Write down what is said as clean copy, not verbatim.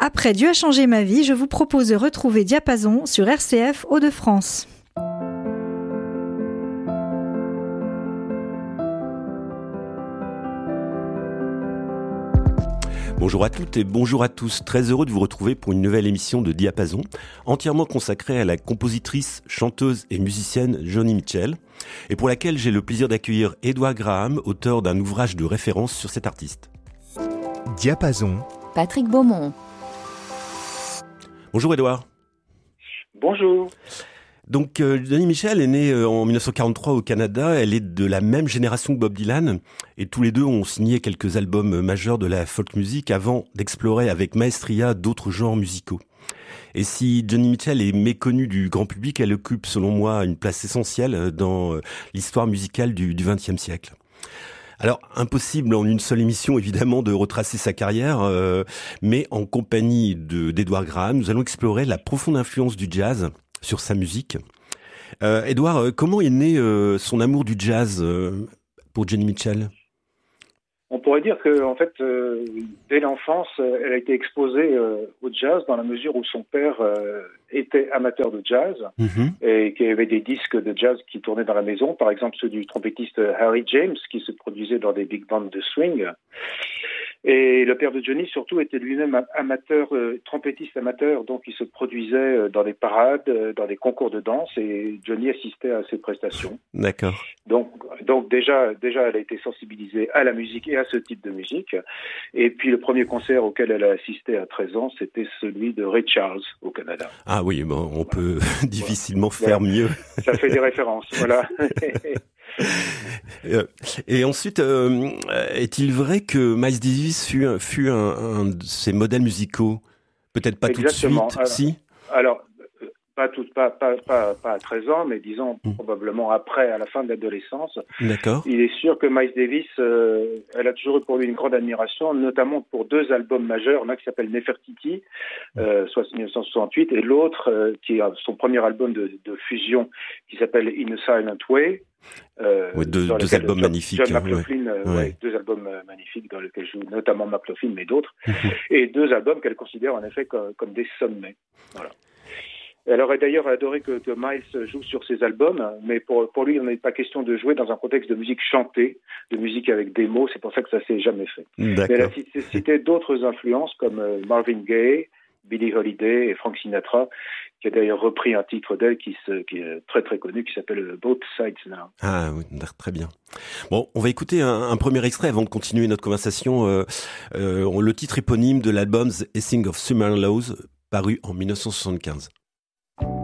Après Dieu a changé ma vie, je vous propose de retrouver Diapason sur RCF Hauts-de-France. Bonjour à toutes et bonjour à tous. Très heureux de vous retrouver pour une nouvelle émission de Diapason, entièrement consacrée à la compositrice, chanteuse et musicienne Joni Mitchell, et pour laquelle j'ai le plaisir d'accueillir Edouard Graham, auteur d'un ouvrage de référence sur cette artiste. Diapason. Patrick Beaumont. Bonjour Edouard. Bonjour. Donc Joni Mitchell est née en 1943 au Canada, elle est de la même génération que Bob Dylan et tous les deux ont signé quelques albums majeurs de la folk music avant d'explorer avec maestria d'autres genres musicaux. Et si Joni Mitchell est méconnue du grand public, elle occupe selon moi une place essentielle dans l'histoire musicale du XXe siècle. Alors, impossible en une seule émission, évidemment, de retracer sa carrière, mais en compagnie d'Edouard Graham, nous allons explorer la profonde influence du jazz sur sa musique. Edouard, comment est né son amour du jazz pour Joni Mitchell ? On pourrait dire que, en fait, dès l'enfance, elle a été exposée au jazz dans la mesure où son père était amateur de jazz et qu'il y avait des disques de jazz qui tournaient dans la maison, par exemple ceux du trompettiste Harry James qui se produisait dans des big bands de swing. Et le père de Joni, surtout, était lui-même amateur, trompettiste amateur, donc il se produisait dans des parades, dans des concours de danse, et Joni assistait à ses prestations. D'accord. Donc déjà, elle a été sensibilisée à la musique et à ce type de musique. Et puis le premier concert auquel elle a assisté à 13 ans, c'était celui de Ray Charles au Canada. Ah oui, bon, on peut difficilement faire mieux. Ça fait des références, voilà. Et ensuite, est-il vrai que Miles Davis fut un de ses modèles musicaux ? Peut-être pas Exactement. Tout de suite, Alors, pas à 13 ans, mais disons probablement après, à la fin de l'adolescence. D'accord. Il est sûr que Miles Davis, elle a toujours eu pour lui une grande admiration, notamment pour deux albums majeurs, l'un qui s'appelle Nefertiti, soit 1968, et l'autre qui est son premier album de fusion, qui s'appelle In a Silent Way. Deux albums magnifiques. John McLaughlin, deux albums magnifiques dans lesquels joue notamment McLaughlin, mais d'autres, et deux albums qu'elle considère en effet comme des sommets. Voilà. Elle aurait d'ailleurs adoré que Miles joue sur ses albums, mais pour lui, il n'est pas question de jouer dans un contexte de musique chantée, de musique avec des mots, c'est pour ça que ça s'est jamais fait. D'accord. Mais elle a cité d'autres influences comme Marvin Gaye, Billie Holiday et Frank Sinatra, qui a d'ailleurs repris un titre d'elle qui est très très connu, qui s'appelle Both Sides Now. Ah oui, très bien. Bon, on va écouter un premier extrait avant de continuer notre conversation. Le titre éponyme de l'album The Essing of Summer Laws, paru en 1975.